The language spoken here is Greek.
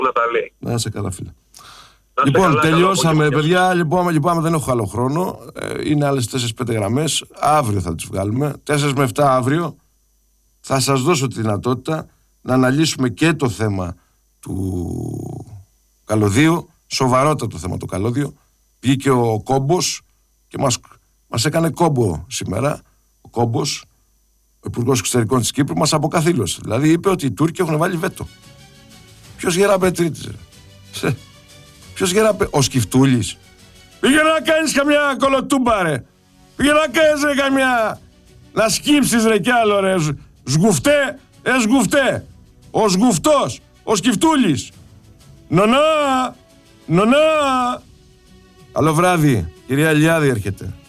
να τα λέει. Να είσαι καλά, φίλε. Λοιπόν, τελειώσαμε, παιδιά. Λυπάμαι, δεν έχω άλλο χρόνο. Είναι άλλες 4-5 γραμμές. Αύριο θα τις βγάλουμε. 4 με 7 αύριο. Θα σας δώσω τη δυνατότητα να αναλύσουμε και το θέμα του καλωδίου. Σοβαρότατο θέμα το καλώδιο. Βγήκε ο Κόμπος και μας έκανε κόμπο σήμερα. Ο Κόμπος, ο Υπουργός Εξωτερικών της Κύπρου, μας αποκαθήλωσε. Δηλαδή είπε ότι οι Τούρκοι έχουν βάλει βέτο. Ποιος γεράπε τρίτης? Ποιος γεράπε? Ο Σκυφτούλης. Πήγε να κάνεις καμιά κολοτούμπα, ρε. Πήγε να κάνεις, ρε, καμιά... Να σκύψεις, ρε, κι άλλο, ρε. Σγουφτέ, σγουφτέ. Ο Σγουφτός, ο Σκυφτούλης. Νονά. Καλό βράδυ. Κυρία Ηλιάδη έρχεται.